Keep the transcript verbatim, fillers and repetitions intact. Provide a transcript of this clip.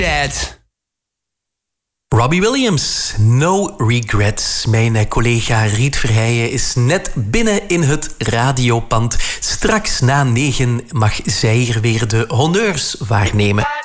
Dad. Robbie Williams, No Regrets. Mijn collega Riet Verheijen is net binnen in het radiopand. Straks na negen mag zij hier weer de honneurs waarnemen.